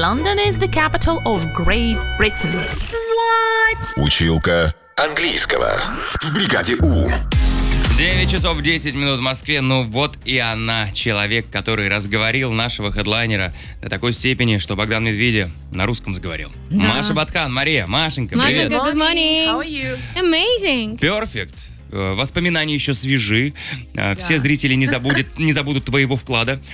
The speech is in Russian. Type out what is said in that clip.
London is the capital of Great Britain. Училка английского в бригаде У. 9 часов 10 минут в Москве. Ну вот и она, человек, который разговорил нашего хедлайнера до такой степени, что Богдан Медведев на русском заговорил. Да. Маша Баткан, Мария, Машенька, привет. Машенька, good morning. How are you? Amazing. Перфект. Воспоминания еще свежи. Все зрители не забудут твоего вклада.